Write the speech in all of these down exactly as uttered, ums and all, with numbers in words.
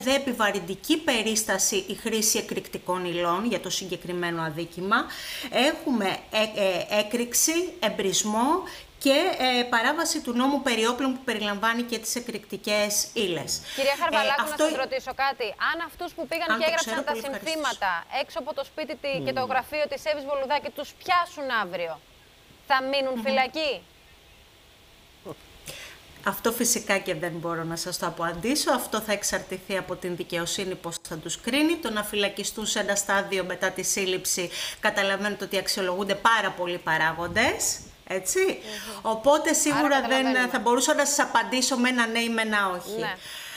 δε επιβαρυντική περίσταση η χρήση εκρηκτικών υλών για το συγκεκριμένο αδίκημα. Έχουμε ε, ε, έκρηξη, εμπρισμό και ε, παράβαση του νόμου περί όπλων που περιλαμβάνει και τις εκρηκτικές ύλες. Κυρία Χαρβαλάκου, ε, αυτό... να σας ρωτήσω κάτι. Αν αυτούς που πήγαν Αν και έγραψαν τα ξέρω, συνθήματα έξω από το σπίτι mm. και το γραφείο της Εύης Βολουδάκη τους πιάσουν αύριο, θα μείνουν mm. φυλακοί? Αυτό φυσικά και δεν μπορώ να σας το απαντήσω. Αυτό θα εξαρτηθεί από την δικαιοσύνη πώς θα τους κρίνει. Το να φυλακιστούν σε ένα στάδιο μετά τη σύλληψη, καταλαβαίνετε ότι αξιολογούνται πάρα πολλοί παράγοντες. Έτσι. Mm-hmm. Οπότε σίγουρα δεν θα μπορούσα να σας απαντήσω με ένα ναι ή με ένα όχι. Ναι.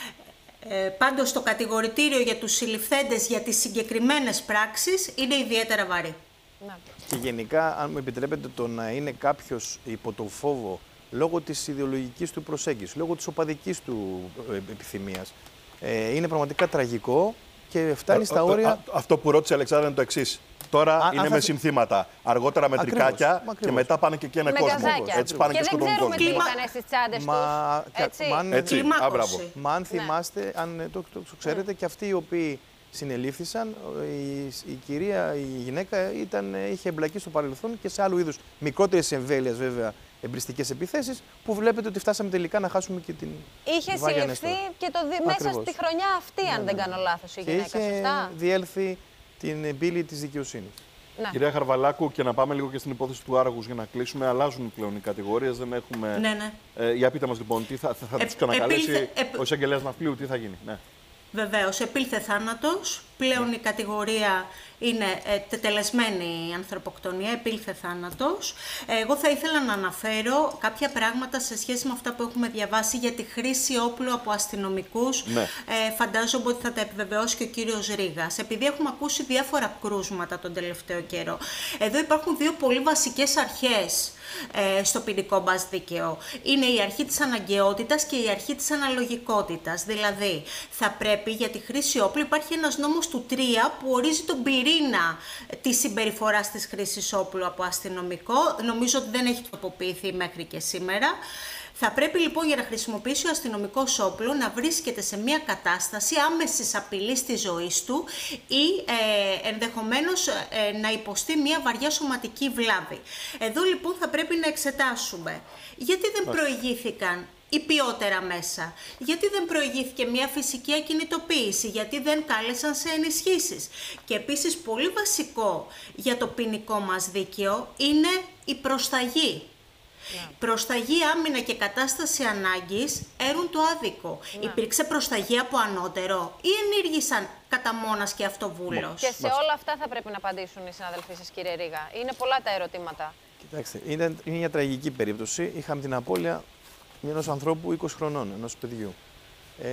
Ε, πάντως το κατηγορητήριο για τους συλληφθέντες για τις συγκεκριμένες πράξεις είναι ιδιαίτερα βαρύ. Ναι. Και γενικά, αν μου επιτρέπετε, το να είναι κάποιος υπό το φόβο λόγω της ιδεολογικής του προσέγγισης, λόγω της οπαδικής του επιθυμίας, ε, είναι πραγματικά τραγικό και φτάνει ε, στα όρια... Α, αυτό που ρώτησε η Αλεξάνδρα είναι το εξής. Τώρα α, είναι α, με θα... συνθήματα, αργότερα με ακριβώς, τρικάκια ακριβώς. Και μετά πάνε και καίνε κόσμο. Έτσι πάνε και, και σκοτώνουν κόσμο. Και δεν ξέρουμε τι είχαν στις τσάντες Μα... τους. Έτσι. Μα... Έτσι. Έτσι. Μα αν θυμάστε, ναι. αν το, το, το ξέρετε, mm. και αυτοί οι οποίοι συνελήφθησαν, η, η κυρία, η γυναίκα ήταν, είχε εμπλακεί στο παρελθόν και σε άλλου είδους μικρότερες εμβέλειας βέβαια εμπριστικές επιθέσεις, που βλέπετε ότι φτάσαμε τελικά να χάσουμε και την είχε συλληφθεί και το δι... μέσα στη χρονιά αυτή, ναι, αν ναι. δεν κάνω λάθος, η και γυναίκα, είχε σωστά. διέλθει την πύλη της δικαιοσύνης. Ναι. Κυρία Χαρβαλάκου, και να πάμε λίγο και στην υπόθεση του Άργους για να κλείσουμε. Αλλάζουν πλέον οι κατηγορίες, δεν έχουμε... Ναι, ναι. Ε, για πείτε μας λοιπόν, τι θα, θα, θα ε, τους ξανακαλέσει επήλθε, ο εισαγγελέας Ναυπλίου, τι θα γίνει. Ναι. Βεβαίως, επήλθε θάνατος. Πλέον η κατηγορία είναι ε, τετελεσμένη ανθρωποκτονία, επήλθε θάνατος. Εγώ θα ήθελα να αναφέρω κάποια πράγματα σε σχέση με αυτά που έχουμε διαβάσει για τη χρήση όπλου από αστυνομικούς. Ναι. Ε, φαντάζομαι ότι θα τα επιβεβαιώσει και ο κύριος Ρήγας. Επειδή έχουμε ακούσει διάφορα κρούσματα τον τελευταίο καιρό. Εδώ υπάρχουν δύο πολύ βασικές αρχές ε, στο ποινικό μας δίκαιο. Είναι η αρχή της αναγκαιότητας και η αρχή της αναλογικότητας. Δηλαδή, θα πρέπει για τη χρήση όπλου, υπάρχει ένας νόμος του τρία που ορίζει τον πυρήνα της συμπεριφοράς της χρήσης όπλου από αστυνομικό. Νομίζω ότι δεν έχει τροποποιηθεί μέχρι και σήμερα. Θα πρέπει λοιπόν για να χρησιμοποιήσει ο αστυνομικός όπλο να βρίσκεται σε μια κατάσταση άμεσης απειλής της ζωής του ή ε, ενδεχομένως ε, να υποστεί μια βαριά σωματική βλάβη. Εδώ λοιπόν θα πρέπει να εξετάσουμε γιατί δεν προηγήθηκαν ή ποιότερα μέσα. Γιατί δεν προηγήθηκε μια φυσική ακινητοποίηση, γιατί δεν κάλεσαν σε ενισχύσεις. Και επίσης πολύ βασικό για το ποινικό μας δίκαιο είναι η προσταγή. Yeah. Προσταγή, άμυνα και κατάσταση ανάγκης έρουν το άδικο. Yeah. Υπήρξε προσταγή από ανώτερο ή ενήργησαν κατά μόνας και αυτοβούλος? Και σε όλα αυτά θα πρέπει να απαντήσουν οι συναδελφοί σας, κύριε Ρήγα. Είναι πολλά τα ερωτήματα. Κοιτάξτε, είναι, είναι μια τραγική περίπτωση. Είχαμε την απώλεια ενός ανθρώπου είκοσι χρονών, ενός παιδιού. Ε,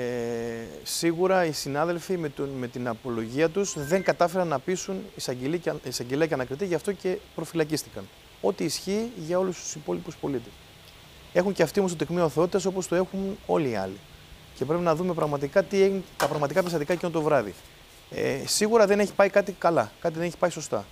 σίγουρα οι συνάδελφοι με, τον, με την απολογία τους δεν κατάφεραν να πείσουν εισαγγελέα και ανακριτή, γι' αυτό και προφυλακίστηκαν. Ό,τι ισχύει για όλους τους υπόλοιπους πολίτες. Έχουν και αυτοί όμως το τεκμείο αθωότητας όπως το έχουν όλοι οι άλλοι. Και πρέπει να δούμε πραγματικά τι έγινε, τα πραγματικά περιστατικά εκείνο το βράδυ. Ε, σίγουρα δεν έχει πάει κάτι καλά, κάτι δεν έχει πάει σωστά.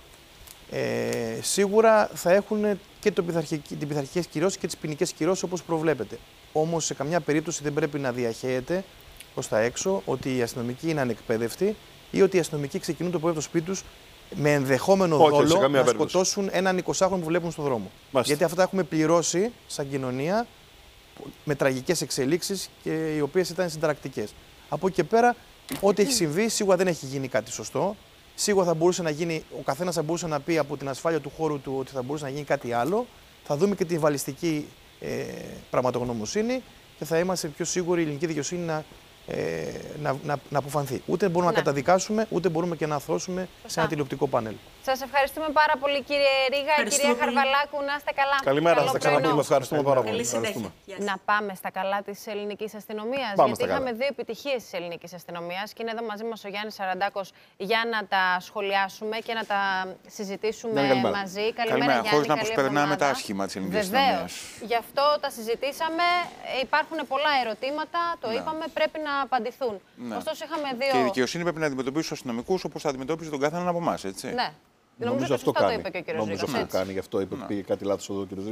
Ε, σίγουρα θα έχουν και το πειθαρχική, την πειθαρχικές κυρώσεις και τις ποινικές κυρώσεις όπως προβλέπεται. Όμως σε καμιά περίπτωση δεν πρέπει να διαχέεται προς τα έξω ότι οι αστυνομικοί είναι ανεκπαίδευτοι ή ότι οι αστυνομικοί ξεκινούν το πρωί από το σπίτι τους με ενδεχόμενο Όχι, δόλο να περίπτωση. σκοτώσουν έναν εικοσάχρονο που βλέπουν στον δρόμο. Μάλιστα. Γιατί αυτά έχουμε πληρώσει σαν κοινωνία με τραγικές εξελίξεις και οι οποίες ήταν συνταρακτικές. Από εκεί και πέρα, ό,τι έχει συμβεί, σίγουρα δεν έχει γίνει κάτι σωστό. Σίγουρα θα μπορούσε να γίνει, ο καθένας θα μπορούσε να πει από την ασφάλεια του χώρου του ότι θα μπορούσε να γίνει κάτι άλλο. Θα δούμε και την βαλιστική ε, πραγματογνωμοσύνη και θα είμαστε πιο σίγουροι η ελληνική δικαιοσύνη να, ε, να, να, να αποφανθεί. Ούτε μπορούμε ναι. να καταδικάσουμε, ούτε μπορούμε και να αθώσουμε σε ένα τηλεοπτικό πάνελ. Σας ευχαριστούμε πάρα πολύ, κύριε Ρήγα. Κυρία Χαρβαλάκου, να είστε καλά. Καλημέρα, να είστε καλά. Μας ευχαριστούμε πάρα πολύ. Να πάμε στα καλά της ελληνικής αστυνομίας. Γιατί είχαμε καλά. δύο επιτυχίες της ελληνικής αστυνομίας και είναι εδώ μαζί μας ο Γιάννης Σαραντάκος για να τα σχολιάσουμε και να τα συζητήσουμε ναι, μαζί. Καλημέρα, Γιάννη. Χωρίς να προσπερνάμε τα άσχημα της ελληνικής αστυνομίας. Γι' αυτό τα συζητήσαμε. Υπάρχουν πολλά ερωτήματα, το ναι. είπαμε, πρέπει να απαντηθούν. Ναι. Ωστόσο, είχαμε δύο. Και η δικαιοσύνη πρέπει να αντιμετωπίσει τους αστυνομικούς όπως θα αντιμετώπιζε τον καθέναν από εμάς, έτσι. Ναι. Νομίζω, Νομίζω αυτό κάνει. Το είπε και ο Νομίζω Ρήγας, αυτό κάνει, γι' αυτό είπε ότι πήγε κάτι λάθος εδώ ο κ. Ρήγας.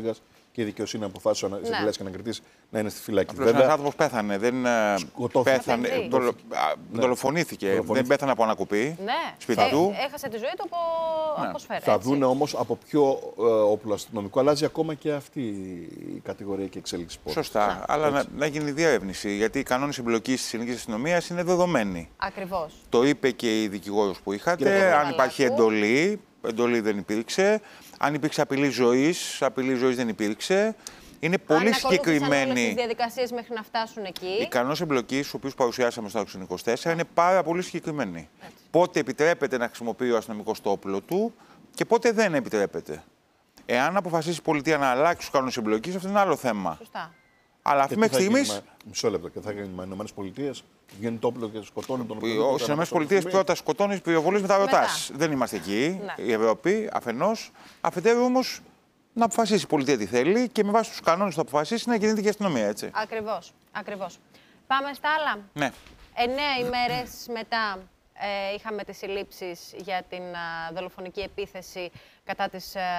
και η δικαιοσύνη αποφάσισε ο εισαγγελέας και ανακριτής να είναι στη φυλακή. Βέβαια, ένας άνθρωπος πέθανε, δεν πέθανε, δολο, ναι. δολοφονήθηκε, δολοφονήθηκε, δεν πέθανε από ανακοπή, ναι. σπίτι ε, του. Έχασε τη ζωή του από ναι. αποσφαίρα. Θα δούνε όμως από ποιο ε, όπλο αστυνομικό αλλάζει ακόμα και αυτή η κατηγορία και η εξέλιξη πόρου. Σωστά, ναι. αλλά να, να γίνει διερεύνηση, γιατί οι κανόνες εμπλοκής της ελληνικής αστυνομίας είναι δεδομένοι. Ακριβώς. Το είπε και η δικηγόρος που είχατε, αν υπάρχει εντολή, εντολή δεν υπήρξε. Αν υπήρξε απειλή ζωής, απειλή ζωής δεν υπήρξε. Είναι πολύ συγκεκριμένοι. Όλες τις διαδικασίες μέχρι να φτάσουν εκεί. Οι κανόνες εμπλοκής, τους οποίους παρουσιάσαμε στο άρθρο είκοσι τέσσερα, είναι πάρα πολύ συγκεκριμένοι. Έτσι. Πότε επιτρέπεται να χρησιμοποιεί ο αστυνομικός το όπλο του και πότε δεν επιτρέπεται. Εάν αποφασίσει η πολιτεία να αλλάξει τους κανόνες εμπλοκής, αυτό είναι άλλο θέμα. Σωστά. Αλλά αυτή μέχρι στιγμής. Μισό λεπτό, και θα γίνει με οι ΗΠΑ. Βγαίνει το όπλο και σκοτώνει τον όπλο. Στι ΗΠΑ πρώτα σκοτώνει, πυροβολεί, μετά ρωτά. Δεν είμαστε εκεί. Ναι. Η Ευρώπη αφενός. Αφετέρου όμως να αποφασίσει η πολιτεία τι θέλει και με βάση τους κανόνες που θα αποφασίσει να κινείται και η αστυνομία, έτσι. Ακριβώς. Ακριβώς. Πάμε στα άλλα. Ναι. Εννέα ημέρες μετά ε, είχαμε τις συλλήψεις για την α, δολοφονική επίθεση κατά της α,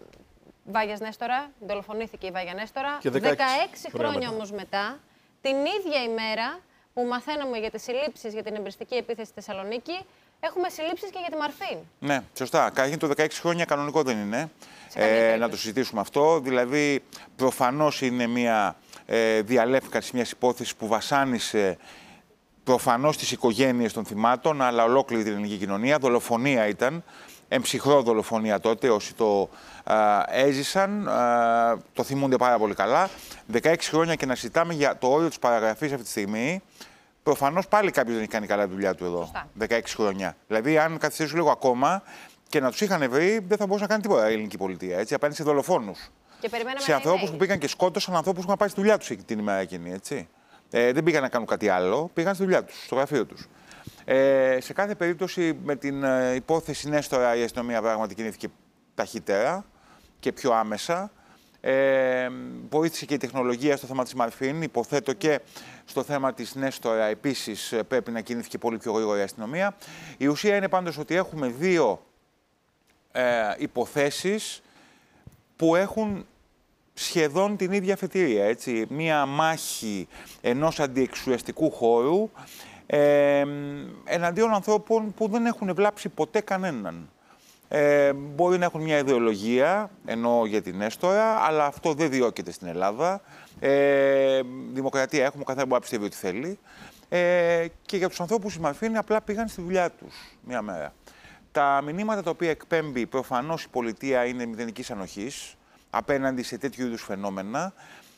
Βάγιας Νέστορα. Δολοφονήθηκε η Βάγια Νέστορα. Και δεκαέξι χρόνια όμως μετά, την ίδια ημέρα που μαθαίνουμε για τις συλλήψεις για την εμπριστική επίθεση στη Θεσσαλονίκη, έχουμε συλλήψεις και για τη Μαρφίν. Ναι, σωστά. Καταρχήν το δεκαέξι χρόνια κανονικό δεν είναι. Ε, να το συζητήσουμε αυτό. Δηλαδή, προφανώς είναι μια ε, διαλεύκανση μιας υπόθεσης που βασάνισε προφανώς τις οικογένειες των θυμάτων, αλλά ολόκληρη την ελληνική κοινωνία. Δολοφονία ήταν. Εμψυχρό δολοφονία τότε, όσοι το α, έζησαν, α, το θυμούνται πάρα πολύ καλά. δεκαέξι χρόνια και να συζητάμε για το όριο της παραγραφής αυτή τη στιγμή. Προφανώς πάλι κάποιος δεν έχει κάνει καλά τη δουλειά του εδώ. Σωστά. δεκαέξι χρόνια. Δηλαδή, αν καθυστερήσουν λίγο ακόμα και να τους είχαν βρει, δεν θα μπορούσε να κάνει τίποτα η ελληνική πολιτεία. Έτσι, απέναντι σε δολοφόνους. Σε ανθρώπους που πήγαν και σκότωσαν ανθρώπους που είχαν πάει στη δουλειά τους την ημέρα εκείνη. Έτσι. Ε, δεν πήγαν να κάνουν κάτι άλλο, πήγαν στη δουλειά τους, στο γραφείο τους. Ε, σε κάθε περίπτωση, με την ε, υπόθεση Νέστορα, η αστυνομία πράγματι κινήθηκε ταχύτερα και πιο άμεσα. Ε, βοήθησε και η τεχνολογία στο θέμα της Μαρφίν. Υποθέτω και στο θέμα της Νέστορα επίσης πρέπει να κινήθηκε πολύ πιο γρήγορα η αστυνομία. Η ουσία είναι πάντως ότι έχουμε δύο ε, υποθέσεις που έχουν σχεδόν την ίδια αφετηρία. Έτσι. Μία μάχη ενός αντιεξουσιαστικού χώρου ε, εναντίον ανθρώπων που δεν έχουν βλάψει ποτέ κανέναν. Ε, μπορεί να έχουν μια ιδεολογία, εννοώ για την Νέστορα, αλλά αυτό δεν διώκεται στην Ελλάδα. Ε, δημοκρατία έχουμε, ο καθένας μπορεί να πιστεύει ό,τι θέλει. Ε, και για τους ανθρώπους η Μαρφίν απλά πήγαν στη δουλειά τους μια μέρα. Τα μηνύματα τα οποία εκπέμπει προφανώς η πολιτεία είναι μηδενικής ανοχής απέναντι σε τέτοιου είδους φαινόμενα.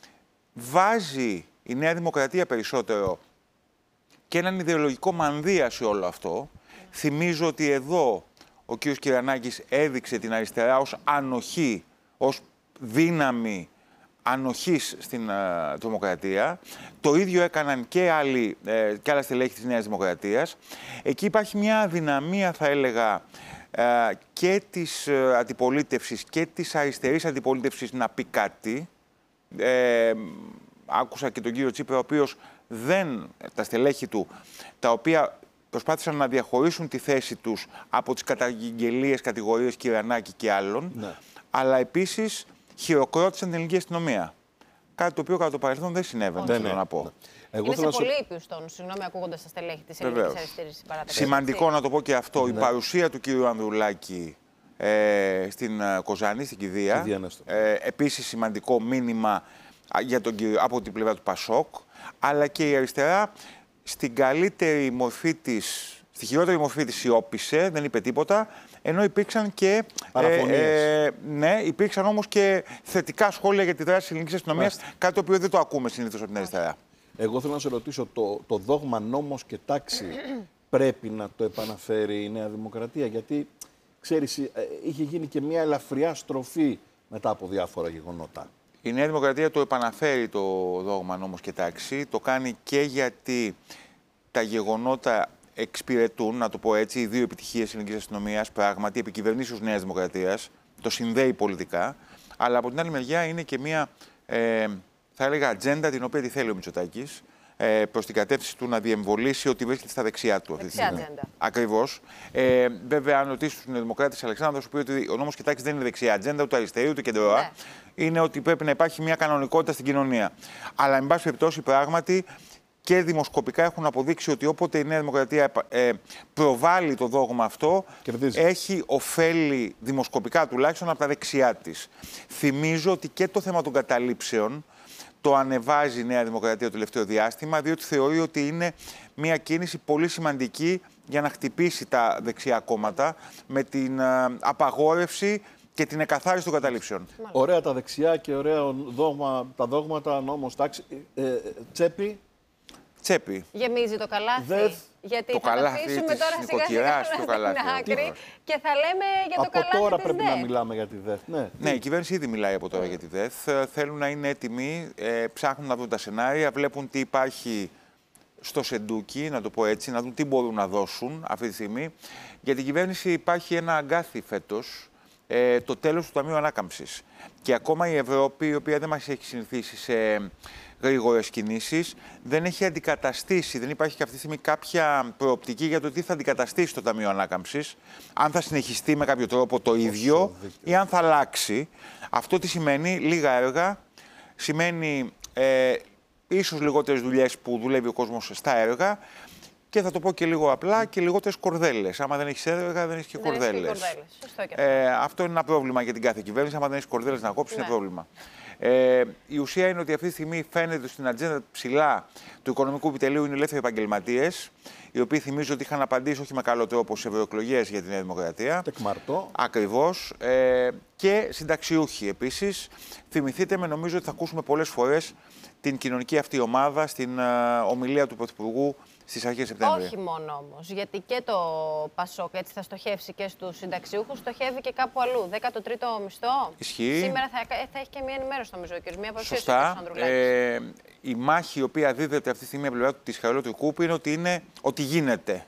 Βάζει η Νέα Δημοκρατία περισσότερο και έναν ιδεολογικό μανδύα σε όλο αυτό. Θυμίζω ότι εδώ ο κ. Κυρανάκης έδειξε την αριστερά ως ανοχή, ως δύναμη ανοχής στην uh, δημοκρατία. Το ίδιο έκαναν και, άλλοι, ε, και άλλα στελέχη της Νέας Δημοκρατίας. Εκεί υπάρχει μια αδυναμία, θα έλεγα, ε, και της ε, αντιπολίτευσης και της αριστερής αντιπολίτευσης να πει κάτι. Ε, άκουσα και τον κύριο Τσίπρα, ο οποίος δεν, τα στελέχη του, τα οποία προσπάθησαν να διαχωρίσουν τη θέση τους από τις καταγγελίες, κατηγορίες Κυρανάκη και άλλων, ναι. αλλά επίσης χειροκρότησαν την ελληνική αστυνομία. Κάτι το οποίο κατά το παρελθόν δεν συνέβαινε, θέλω ναι, να πω. Ναι. Εγώ είναι σε πολύ ήπιους τόνου, συγγνώμη, ακούγοντας τα στελέχη της ελληνικής αριστερής παράταξης. Σημαντικό να το πω και αυτό, ναι. η παρουσία του κύριου Ανδρουλάκη ε, στην Κοζάνη, στην Κηδεία, ε, επίσης σημαντικό μήνυμα για τον κύριο, από την πλευρά του Πασόκ, αλλά και η αριστερά στην καλύτερη μορφή της, στη χειρότερη μορφή της σιώπησε, δεν είπε τίποτα, ενώ υπήρξαν και ε, ε, ναι, υπήρξαν όμως και θετικά σχόλια για τη δράση της ελληνικής αστυνομίας, κάτι το οποίο δεν το ακούμε συνήθως από την αριστερά. Εγώ θέλω να σε ρωτήσω, το, το δόγμα νόμος και τάξη πρέπει να το επαναφέρει η Νέα Δημοκρατία, γιατί, ξέρεις, είχε γίνει και μια ελαφριά στροφή μετά από διάφορα γεγονότα. Η Νέα Δημοκρατία το επαναφέρει το δόγμα νόμος και τάξη, το κάνει και γιατί τα γεγονότα εξυπηρετούν, να το πω έτσι, οι δύο επιτυχίες της ελληνικής αστυνομίας, πράγματι, επικυβερνήσεως Νέας Δημοκρατίας, το συνδέει πολιτικά, αλλά από την άλλη μεριά είναι και μια, ε, θα έλεγα, ατζέντα την οποία τη θέλει ο Μητσοτάκης, ε, προς την κατεύθυνση του να διεμβολήσει ότι βρίσκεται στα δεξιά του. Δεξιά ατζέντα. Ακριβώς. Ε, βέβαια, αν ρωτήσει τους Νεοδημοκράτες, Αλεξάνδρου, θα σου πει ότι ο νόμος Κιτάκης δεν είναι δεξιά ατζέντα, ούτε αριστερή, ούτε κεντρώα. Ναι. Είναι ότι πρέπει να υπάρχει μια κανονικότητα στην κοινωνία. Αλλά, εν πάση περιπτώσει, πράγματι και δημοσκοπικά έχουν αποδείξει ότι όποτε η Νέα Δημοκρατία ε, προβάλλει το δόγμα αυτό, κερδίζει. Έχει ωφέλη δημοσκοπικά τουλάχιστον από τα δεξιά της. Θυμίζω ότι και το θέμα των καταλήψεων το ανεβάζει η Νέα Δημοκρατία το τελευταίο διάστημα, διότι θεωρεί ότι είναι μια κίνηση πολύ σημαντική για να χτυπήσει τα δεξιά κόμματα με την ε, απαγόρευση και την εκαθάριση των καταλήψεων. Ωραία τα δεξιά και ωραία δόγμα, τα δόγματα, νόμος, τάξη, ε, ε, τσέπη. Τσέπη. Γεμίζει το καλάθι. Δεθ... Γιατί το θα το αφήσουμε τώρα σιγά σιγά στην άκρη και θα λέμε για το από καλάθι τώρα της πρέπει ΔΕΘ. να μιλάμε για τη ΔΕΘ. Ναι, ναι, η κυβέρνηση ήδη μιλάει από τώρα mm. για τη ΔΕΘ. Θέλουν να είναι έτοιμοι, ε, ψάχνουν να δουν τα σενάρια, βλέπουν τι υπάρχει στο σεντούκι, να το πω έτσι, να δουν τι μπορούν να δώσουν αυτή τη στιγμή. Για την κυβέρνηση υπάρχει ένα αγκάθι φέτος, ε, το τέλος του Ταμείου Ανάκαμψης. Και ακόμα η Ευρώπη, η οποία δεν μας έχει συνηθίσει σε γρήγορες κινήσεις, δεν έχει αντικαταστήσει, δεν υπάρχει και αυτή τη στιγμή κάποια προοπτική για το τι θα αντικαταστήσει το Ταμείο Ανάκαμψης, αν θα συνεχιστεί με κάποιο τρόπο το ίδιο ή αν θα αλλάξει. Αυτό τι σημαίνει? Λίγα έργα, σημαίνει ε, ίσως λιγότερες δουλειές που δουλεύει ο κόσμος στα έργα και θα το πω και λίγο απλά και λιγότερες κορδέλες. Άμα δεν έχεις έργα, δεν έχεις και δεν κορδέλες. Και κορδέλες. Σωστό και αυτό. Ε, αυτό είναι ένα πρόβλημα για την κάθε κυβέρνηση. Άμα δεν έχεις κορδέλες να κόψεις, ναι. είναι πρόβλημα. Ε, η ουσία είναι ότι αυτή τη στιγμή φαίνεται στην ατζέντα ψηλά του Οικονομικού Επιτελείου είναι ελεύθεροι επαγγελματίες, οι οποίοι θυμίζω ότι είχαν απαντήσει όχι με καλό τρόπο σε ευρωεκλογές για τη Νέα Δημοκρατία. Τεκμαρτό. Ακριβώς. Ε, και συνταξιούχοι επίσης. Θυμηθείτε με, νομίζω ότι θα ακούσουμε πολλές φορές την κοινωνική αυτή ομάδα στην uh, ομιλία του Πρωθυπουργού στις αρχές Σεπτέμβρη. Όχι μόνο όμως, γιατί και το Πασόκ έτσι θα στοχεύσει και στους συνταξιούχους, στοχεύει και κάπου αλλού. δέκατο τρίτο μισθό. Ισχύει. Σήμερα θα, θα έχει και μία ενημέρωση, νομίζω, και μία παρουσίαση του Σωστά. Ε, η μάχη η οποία δίδεται αυτή τη στιγμή από την πλευρά της Χαριλότου Κούπη είναι ότι, είναι ότι γίνεται.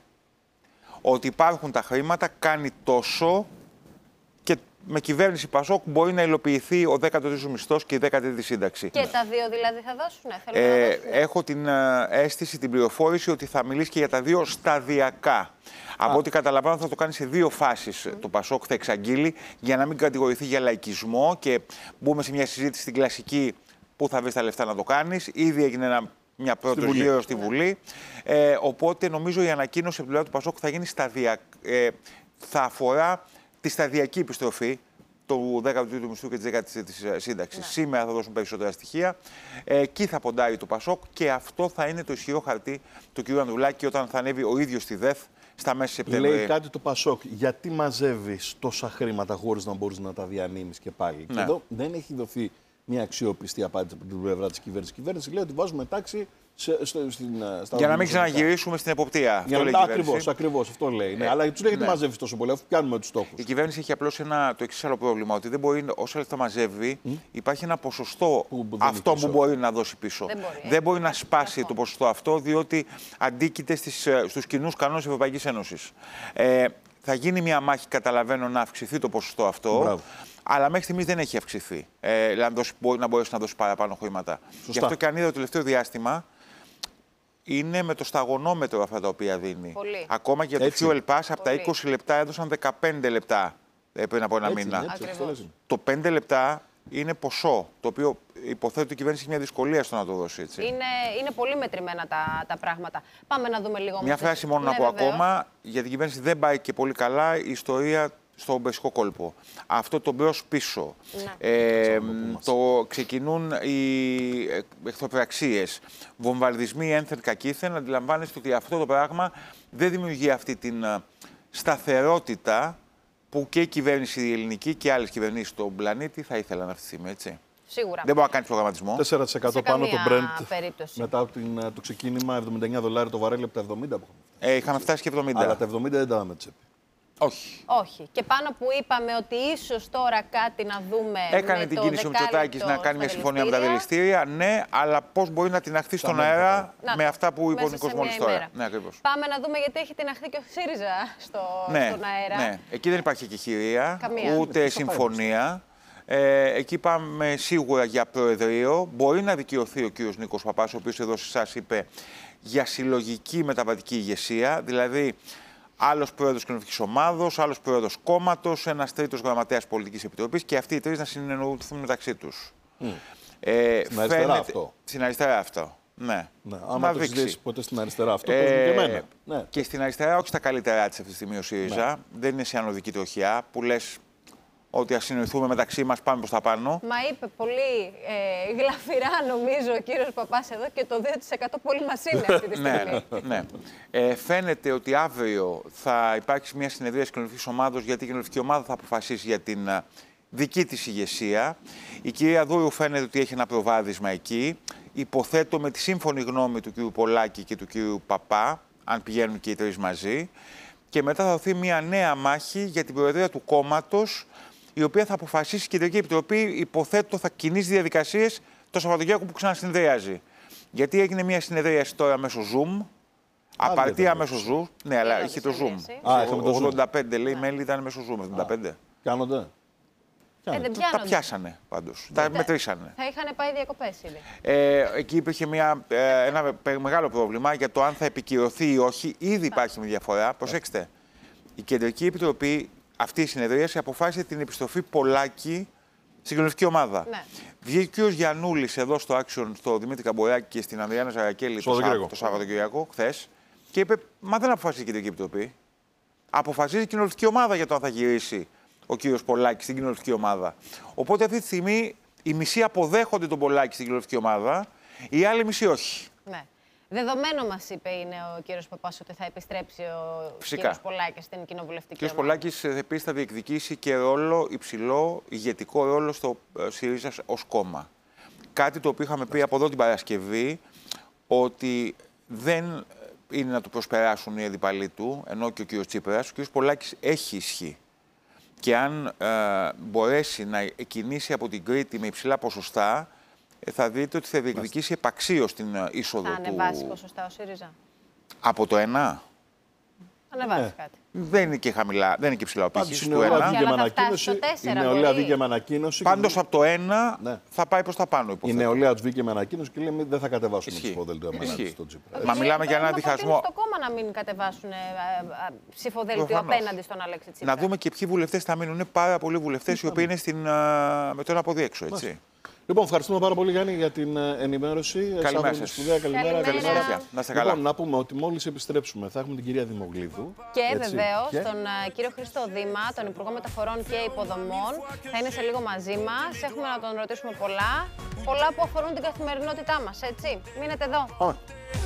Ότι υπάρχουν τα χρήματα, κάνει τόσο και με κυβέρνηση Πασόκ μπορεί να υλοποιηθεί ο δέκατος τρίτος μισθός και η δέκατη τρίτη σύνταξη. Και τα δύο δηλαδή θα δώσουν, ε, να δώσουν. Έχω την ε, αίσθηση, την πληροφόρηση ότι θα μιλήσει και για τα δύο σταδιακά. Α. Από ό,τι καταλαβαίνω θα το κάνει σε δύο φάσεις mm. το Πασόκ, θα εξαγγείλει για να μην κατηγορηθεί για λαϊκισμό και μπούμε σε μια συζήτηση στην κλασική πού θα βρεις τα λεφτά να το κάνεις. Ήδη έγινε ένα, μια πρώτη γύρω στη Βουλή. Ε, οπότε νομίζω η ανακοίνωση από την πλευρά του Πασόκ θα γίνει σταδιακά. Ε, θα αφορά τη σταδιακή επιστροφή του δέκατου τρίτου μισθού και της δέκατης τρίτης σύνταξης. Ναι. Σήμερα θα δώσουν περισσότερα στοιχεία. Ε, εκεί θα ποντάρει το Πασόκ και αυτό θα είναι το ισχυρό χαρτί του κ. Ανδρουλάκη όταν θα ανέβει ο ίδιος στη ΔΕΘ στα μέσα Σεπτέμβρη. Λέει κάτι το Πασόκ. Γιατί μαζεύεις τόσα χρήματα χωρίς να μπορείς να τα διανύμεις και πάλι? Ναι. Και εδώ δεν έχει δοθεί μια αξιόπιστη απάντηση από την πλευρά της κυβέρνησης. Η κυβέρνηση λέει ότι βάζουμε τάξη. Σε, στο, στην, στα για να μην ξαναγυρίσουμε στην εποπτεία. Για να, ακριβώς, ακριβώς, αυτό λέει. Ναι. Ε, αλλά του λέει γιατί ναι. μαζεύει τόσο πολύ, αφού πιάνουμε τους στόχους. Η κυβέρνηση έχει απλώς ένα, το εξής άλλο πρόβλημα, ότι δεν μπορεί, όσα λεφτά μαζεύει, mm? υπάρχει ένα ποσοστό που αυτό που μπορεί να δώσει πίσω. Δεν μπορεί, δεν μπορεί να σπάσει αυτό. Το ποσοστό αυτό, διότι αντίκειται στις, στους κοινούς κανόνες της Ευρωπαϊκής Ένωσης. Ε, θα γίνει μια μάχη, καταλαβαίνω, να αυξηθεί το ποσοστό αυτό. Μπράβο. Αλλά μέχρι στιγμής δεν έχει αυξηθεί. Ε, δηλαδή να μπορέσει να δώσει παραπάνω χρήματα. Σωστά. Γι' αυτό και αν είδα το τελευταίο διάστημα. Είναι με το σταγονόμετρο αυτά τα οποία δίνει. Πολύ. Ακόμα και για το Fuel Pass από τα είκοσι λεπτά έδωσαν δεκαπέντε λεπτά πριν από ένα έτσι, μήνα. Έτσι, έτσι, το πέντε λεπτά είναι ποσό, το οποίο υποθέτω ότι η κυβέρνηση έχει μια δυσκολία στο να το δώσει. Έτσι. Είναι, είναι πολύ μετρημένα τα, τα πράγματα. Πάμε να δούμε λίγο. Μια φράση μόνο ναι, να πω βεβαίως. Ακόμα. Για την κυβέρνηση δεν πάει και πολύ καλά η ιστορία στον Περσικό κόλπο. Αυτό το μπρος πίσω. Ναι. Ε, το ξεκινούν οι εχθροπραξίες, βομβαρδισμοί ένθεν κακήθεν. Αντιλαμβάνεστε ότι αυτό το πράγμα δεν δημιουργεί αυτή την σταθερότητα που και η κυβέρνηση η ελληνική και άλλες κυβερνήσεις στον πλανήτη θα ήθελαν αυτή τη στιγμή, έτσι. Σίγουρα. Δεν μπορεί να κάνει προγραμματισμό. τέσσερα τοις εκατό πάνω το Brent μετά την, το ξεκίνημα, εβδομήντα εννιά δολάρια το βαρέλι από τα εβδομήντα που είχαμε. Ε, είχαμε φτάσει και εβδομήντα. Αλλά τα εβδομήντα δεν τα δάμε τσέπη. Όχι. Όχι. Και πάνω που είπαμε ότι ίσως τώρα κάτι να δούμε. Έκανε με την το κίνηση ο Μητσοτάκης να κάνει μια συμφωνία με τα δηληστήρια. Ναι, αλλά πώς μπορεί να την αχθεί στον αέρα να, με αυτά που είπε ο Νίκος μόλις τώρα. Ναι, ακριβώς. Πάμε να δούμε γιατί έχει την αχθεί και ο ΣΥΡΙΖΑ στο, ναι, στον αέρα. Ναι, εκεί δεν υπάρχει και χειρία, ούτε συμφωνία. Ε, εκεί πάμε σίγουρα για προεδρείο. Μπορεί να δικαιωθεί ο κύριος Νίκος Παπάς, ο οποίος εδώ σε εσάς είπε για συλλογική μεταβατική ηγεσία, δηλαδή άλλος πρόεδρος κοινωνικής ομάδος, άλλος πρόεδρος κόμματος, ένας τρίτος γραμματέας πολιτικής επιτροπής και αυτοί οι τρεις να συνεννοηθούν μεταξύ τους. Mm. Ε, στην αριστερά φαίνεται... αυτό. Στην αριστερά αυτό. Ναι. ναι. Άμα το συζητήσεις ποτέ στην αριστερά αυτό, ε, και εμένα. Ναι. Και στην αριστερά, όχι στα καλύτερά της αυτή τη στιγμή ο ΣΥΡΙΖΑ. Ναι. Δεν είναι σε ανωδική τροχιά που λες ότι ας συνοηθούμε μεταξύ μας, πάμε προς τα πάνω. Μα είπε πολύ ε, γλαφυρά, νομίζω, ο κύριος Παπάς εδώ και το δύο τοις εκατό πολύ μας είναι αυτή τη στιγμή. ναι, ναι. Ε, φαίνεται ότι αύριο θα υπάρξει μια συνεδρία της κοινωνικής ομάδος, γιατί η κοινωνική ομάδα θα αποφασίσει για την α, δική της ηγεσία. Η κυρία Δούρου φαίνεται ότι έχει ένα προβάδισμα εκεί. Υποθέτω με τη σύμφωνη γνώμη του κύριου Πολάκη και του κύριου Παπά, αν πηγαίνουν και οι τρεις μαζί. Και μετά θα δοθεί μια νέα μάχη για την προεδρία του κόμματος, η οποία θα αποφασίσει η Κεντρική Επιτροπή, υποθέτω, θα κινήσει διαδικασίες το Σαββατοκύριακο που ξανασυνδυάζει. Γιατί έγινε μια συνεδρίαση τώρα μέσω Zoom. Απαρτία μέσω Zoom. Ναι, αλλά είχε το Zoom. Α, το ογδόντα πέντε λέει μέλη ήταν μέσω Zoom. εβδομήντα πέντε. Κάνονται. Ε, δεν τα πιάσανε πάντως. Τα μετρήσανε. Θα είχαν πάει διακοπές ήδη. Ε, εκεί υπήρχε μια, ε, ένα μεγάλο πρόβλημα για το αν θα επικυρωθεί ή όχι. Ήδη υπάρχει μια διαφορά. Προσέξτε. Η Κεντρική Επιτροπή. Αυτή η συνεδρίαση αποφάσισε την επιστροφή Πολάκη στην κοινωνική ομάδα. Ναι. Βγήκε ο Γιαννούλης εδώ στο Action, στο Δημήτρη Καμποράκη και στην Ανδριάννα Ζαρακέλη το, Σάββατο, το Σαββατοκυριακό, χθες, και είπε: Μα δεν αποφασίζει η Κεντρική Επιτροπή. Αποφασίζει η κοινωνική ομάδα για το αν θα γυρίσει ο κύριος Πολάκης στην κοινωνική ομάδα. Οπότε αυτή τη στιγμή οι μισοί αποδέχονται τον Πολάκη στην κοινωνική ομάδα, οι άλλοι μισοί όχι. Ναι. Δεδομένο μας είπε είναι ο κύριος Παπάς ότι θα επιστρέψει ο Φυσικά. κύριος Πολάκης στην κοινοβουλευτική ομάδα. Ο κύριος Πολάκης επίσης θα διεκδικήσει και ρόλο υψηλό, ηγετικό ρόλο στο ΣΥΡΙΖΑ ως κόμμα. Κάτι το οποίο είχαμε πει από εδώ την Παρασκευή, ότι δεν είναι να του προσπεράσουν οι αντιπαλοί του, ενώ και ο κύριος Τσίπρας, ο κύριος Πολάκης έχει ισχύ. Και αν ε, μπορέσει να κινήσει από την Κρήτη με υψηλά ποσοστά, θα δείτε ότι θα διεκδικήσει επαξίως την είσοδο του... Θα ανεβάσει ποσοστά ο ΣΥΡΙΖΑ. Από το ένα. Ανεβάσει ναι. κάτι. Δεν είναι και χαμηλά, δεν είναι και ψηλά ο πύχης του ένα. Η νεολαία βγήκε με ανακοίνωση. Πάντως από το ένα ναι. θα πάει προς τα πάνω, υποθέτω. Η νεολαία τους βγήκε με ανακοίνωση και λέει δεν θα κατεβάσουν το ψηφοδέλτιο απέναντι στον Τσίπρα. Μα μιλάμε για ένα διχασμό. Στο κόμμα να μην κατεβάσουν ψηφοδέλτιο απέναντι στον Αλέξη Τσίπρα. Να δούμε και ποιοι βουλευτές θα μείνουν. Είναι πάρα πολλοί βουλευτές οι οποίοι είναι με το ένα πόδι έξω, έτσι. Λοιπόν, ευχαριστούμε πάρα πολύ, Γιάννη, για την ενημέρωση. Καλημέρα σας. Σπουδαία, καλημέρα. Καλημέρα. Καλημέρα. Να είστε καλά. Λοιπόν, να πούμε ότι μόλις επιστρέψουμε θα έχουμε την κυρία Δημογλίδου. Και βεβαίως και... τον uh, κύριο Χρήστο Δήμα, τον Υπουργό Μεταφορών και Υποδομών. Θα είναι σε λίγο μαζί μας. Έχουμε να τον ρωτήσουμε πολλά. Πολλά που αφορούν την καθημερινότητά μας, έτσι. Μείνετε εδώ. Πάμε.